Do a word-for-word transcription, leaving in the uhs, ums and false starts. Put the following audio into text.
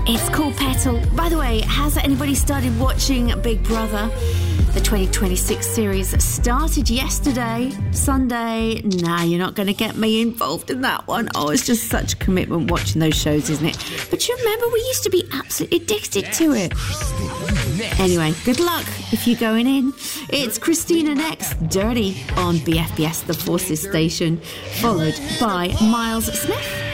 It's called Petal. By the way, has anybody started watching Big Brother? The twenty twenty-six series started yesterday, Sunday. Nah, you're not going to get me involved in that one. Oh, it's just such a commitment watching those shows, isn't it? But you remember, we used to be absolutely addicted to it. Anyway, good luck if you're going in. It's Christina next, Dirty, on B F B S, the Forces station, followed by Miles Smith